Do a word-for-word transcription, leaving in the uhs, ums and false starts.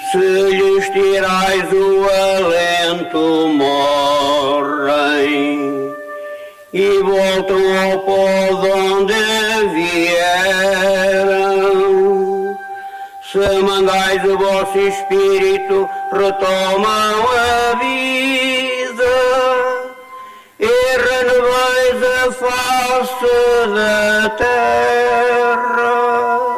Se lhes tirais o alento, morrem e voltam ao pó de onde vieram. Se mandais o vosso espírito, retomam a vida e renovais a face da terra.